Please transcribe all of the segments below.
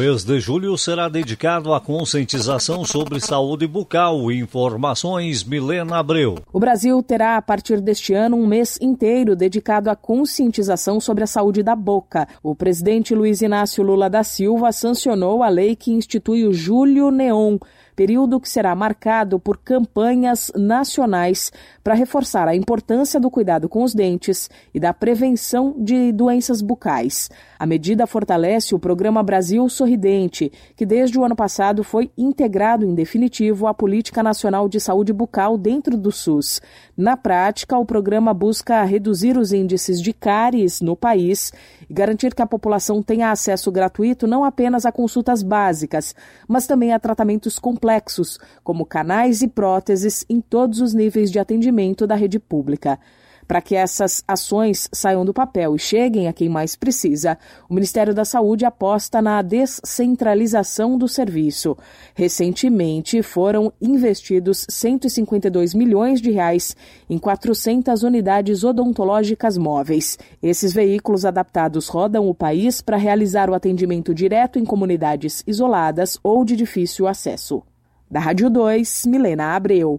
mês de julho será dedicado à conscientização sobre saúde bucal. Informações, Milena Abreu. O Brasil terá, a partir deste ano, um mês inteiro dedicado à conscientização sobre a saúde da boca. O presidente Luiz Inácio Lula da Silva sancionou a lei que institui o Julho Neon, período que será marcado por campanhas nacionais para reforçar a importância do cuidado com os dentes e da prevenção de doenças bucais. A medida fortalece o Programa Brasil Sorridente, que desde o ano passado foi integrado em definitivo à Política Nacional de Saúde Bucal dentro do SUS. Na prática, o programa busca reduzir os índices de cáries no país e garantir que a população tenha acesso gratuito não apenas a consultas básicas, mas também a tratamentos complexos, como canais e próteses em todos os níveis de atendimento da rede pública. Para que essas ações saiam do papel e cheguem a quem mais precisa, o Ministério da Saúde aposta na descentralização do serviço. Recentemente, foram investidos R$152 milhões em 400 unidades odontológicas móveis. Esses veículos adaptados rodam o país para realizar o atendimento direto em comunidades isoladas ou de difícil acesso. Da Rádio 2, Milena Abreu.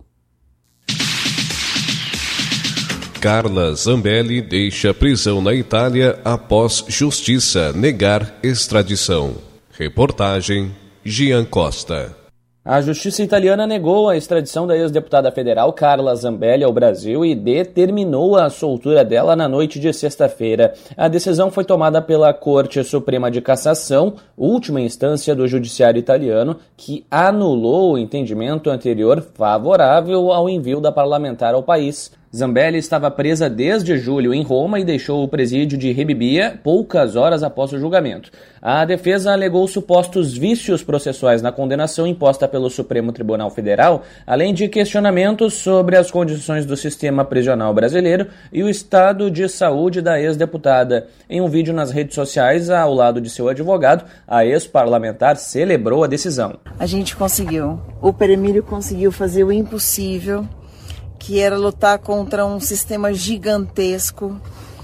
Carla Zambelli deixa prisão na Itália após justiça negar extradição. Reportagem Gian Costa. A justiça italiana negou a extradição da ex-deputada federal Carla Zambelli ao Brasil e determinou a soltura dela na noite de sexta-feira. A decisão foi tomada pela Corte Suprema de Cassação, última instância do judiciário italiano, que anulou o entendimento anterior favorável ao envio da parlamentar ao país. Zambelli estava presa desde julho em Roma e deixou o presídio de Rebibbia poucas horas após o julgamento. A defesa alegou supostos vícios processuais na condenação imposta pelo Supremo Tribunal Federal, além de questionamentos sobre as condições do sistema prisional brasileiro e o estado de saúde da ex-deputada. Em um vídeo nas redes sociais, ao lado de seu advogado, a ex-parlamentar celebrou a decisão. A gente conseguiu. O Peremílio conseguiu fazer o impossível, que era lutar contra um sistema gigantesco.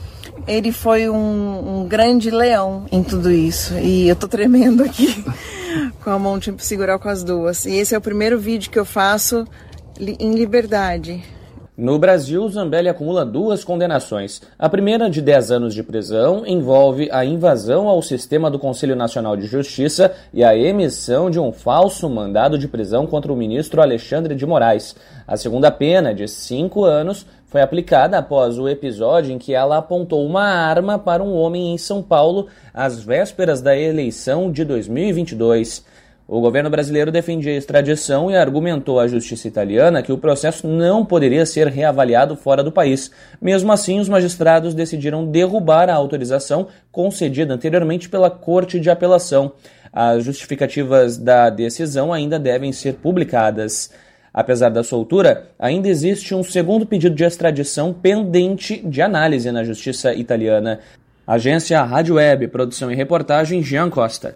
Ele foi um grande leão em tudo isso. E eu tô tremendo aqui com a mão, tinha que segurar com as duas. E esse é o primeiro vídeo que eu faço em liberdade. No Brasil, Zambelli acumula 2 condenações. A primeira, de 10 anos de prisão, envolve a invasão ao sistema do Conselho Nacional de Justiça e a emissão de um falso mandado de prisão contra o ministro Alexandre de Moraes. A segunda pena, de 5 anos, foi aplicada após o episódio em que ela apontou uma arma para um homem em São Paulo às vésperas da eleição de 2022. O governo brasileiro defendia a extradição e argumentou à justiça italiana que o processo não poderia ser reavaliado fora do país. Mesmo assim, os magistrados decidiram derrubar a autorização concedida anteriormente pela Corte de Apelação. As justificativas da decisão ainda devem ser publicadas. Apesar da soltura, ainda existe um segundo pedido de extradição pendente de análise na justiça italiana. Agência Rádio Web, produção e reportagem Gian Costa.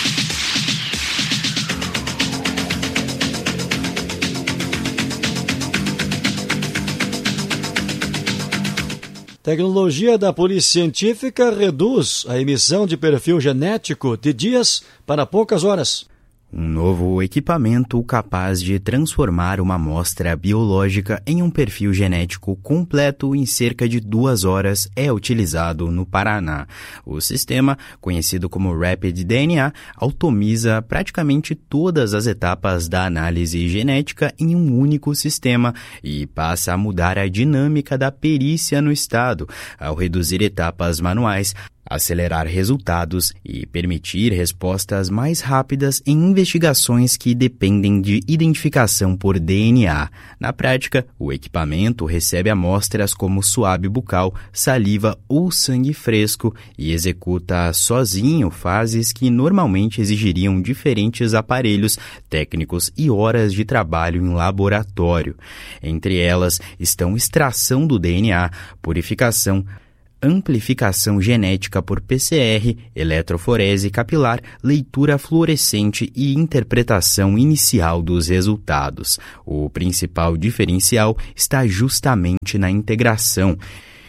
Tecnologia da Polícia Científica reduz a emissão de perfil genético de dias para poucas horas. Um novo equipamento capaz de transformar uma amostra biológica em um perfil genético completo em cerca de 2 horas é utilizado no Paraná. O sistema, conhecido como Rapid DNA, automiza praticamente todas as etapas da análise genética em um único sistema e passa a mudar a dinâmica da perícia no estado, ao reduzir etapas manuais, acelerar resultados e permitir respostas mais rápidas em investigações que dependem de identificação por DNA. Na prática, o equipamento recebe amostras como suave bucal, saliva ou sangue fresco e executa sozinho fases que normalmente exigiriam diferentes aparelhos técnicos e horas de trabalho em laboratório. Entre elas estão extração do DNA, purificação, amplificação genética por PCR, eletroforese capilar, leitura fluorescente e interpretação inicial dos resultados. O principal diferencial está justamente na integração.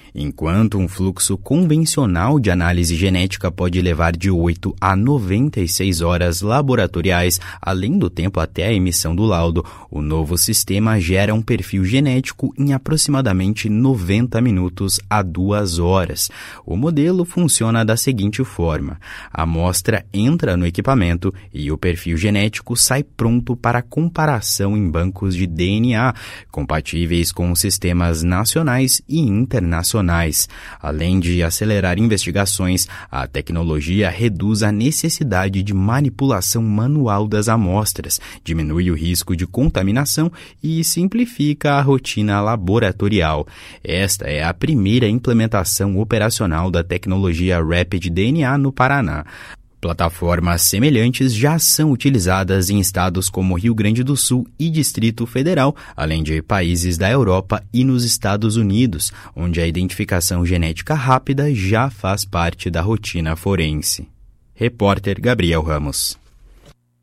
Enquanto um fluxo convencional de análise genética pode levar de 8 a 96 horas laboratoriais, além do tempo até a emissão do laudo, o novo sistema gera um perfil genético em aproximadamente 90 minutos a 2 horas. O modelo funciona da seguinte forma: a amostra entra no equipamento e o perfil genético sai pronto para comparação em bancos de DNA, compatíveis com os sistemas nacionais e internacionais. Além de acelerar investigações, a tecnologia reduz a necessidade de manipulação manual das amostras, diminui o risco de contaminação e simplifica a rotina laboratorial. Esta é a primeira implementação operacional da tecnologia Rapid DNA no Paraná. Plataformas semelhantes já são utilizadas em estados como Rio Grande do Sul e Distrito Federal, além de países da Europa e nos Estados Unidos, onde a identificação genética rápida já faz parte da rotina forense. Repórter Gabriel Ramos.